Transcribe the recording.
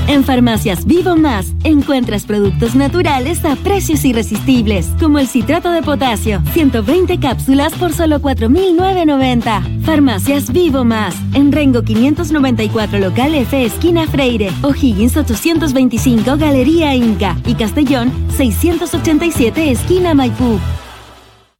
En Farmacias Vivo Más encuentras productos naturales a precios irresistibles, como el citrato de potasio, 120 cápsulas por solo $4,990. Farmacias Vivo Más, en Rengo 594 Local F, esquina Freire, O'Higgins 825 Galería Inca y Castellón 687 esquina Maipú.